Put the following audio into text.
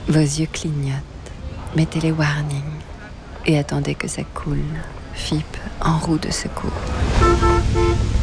Vos yeux clignotent, mettez les warnings et attendez que ça coule. FIP en roue de secours.